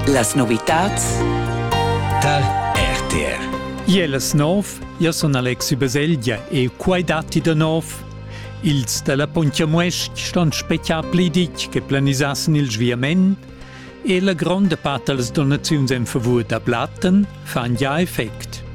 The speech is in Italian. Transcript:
Las novitats da RTR. Jeles nov, io son Alexi Baselgia e quai dati da nov. Ils de la Pontiamuesc ston specia plidic che planisassen il sviament e la gronda part allas donaziuns en favur da Blatten fan ja effect.